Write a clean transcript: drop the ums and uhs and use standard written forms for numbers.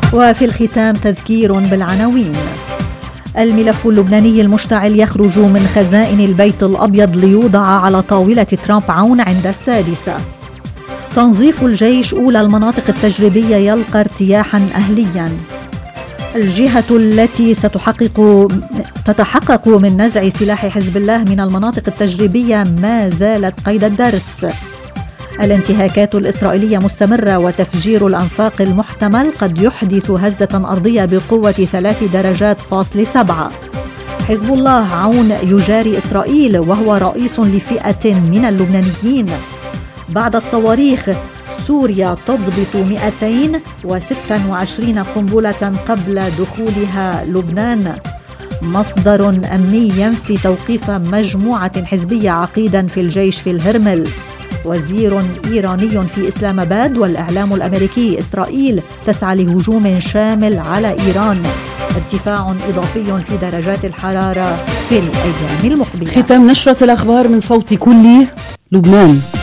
وفي الختام تذكير بالعناوين. الملف اللبناني المشتعل يخرج من خزائن البيت الأبيض ليوضع على طاولة ترامب عون عند 6. تنظيف الجيش أولى المناطق التجريبية يلقى ارتياحا أهليا. الجهة التي تتحقق من نزع سلاح حزب الله من المناطق التجريبية ما زالت قيد الدرس. الانتهاكات الإسرائيلية مستمرة وتفجير الأنفاق المحتمل قد يحدث هزة أرضية بقوة 3.7. حزب الله عون يجاري إسرائيل وهو رئيس لفئة من اللبنانيين. بعد الصواريخ سوريا تضبط 226 قنبلة قبل دخولها لبنان. مصدر أمني ينفي توقيف مجموعة حزبية عقيدا في الجيش في الهرمل. وزير إيراني في إسلام آباد. والإعلام الأمريكي إسرائيل تسعى لهجوم شامل على إيران. ارتفاع إضافي في درجات الحرارة في الأيام المقبلة. ختام نشرة الأخبار من صوت كل لبنان.